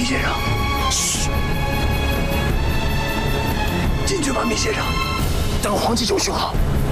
先生，嘘，进去吧，米先生，等黄继九修好。